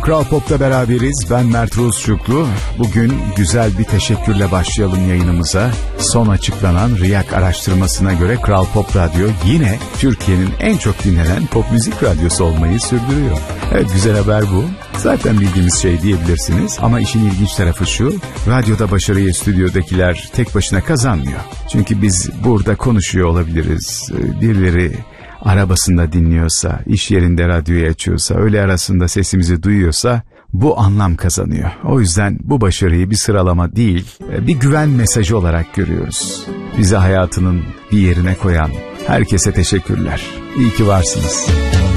Kral Pop'ta beraberiz. Ben Mert Rusçuklu. Bugün güzel bir teşekkürle başlayalım yayınımıza. Son açıklanan RİAK araştırmasına göre Kral Pop Radyo yine Türkiye'nin en çok dinlenen pop müzik radyosu olmayı sürdürüyor. Evet, güzel haber bu. Zaten bildiğimiz şey diyebilirsiniz ama işin ilginç tarafı şu: radyoda başarıyı stüdyodakiler tek başına kazanmıyor. Çünkü biz burada konuşuyor olabiliriz. Birileri arabasında dinliyorsa, iş yerinde radyoyu açıyorsa, öğle arasında sesimizi duyuyorsa bu anlam kazanıyor. O yüzden bu başarıyı bir sıralama değil, bir güven mesajı olarak görüyoruz. Bizi hayatının bir yerine koyan herkese teşekkürler. İyi ki varsınız.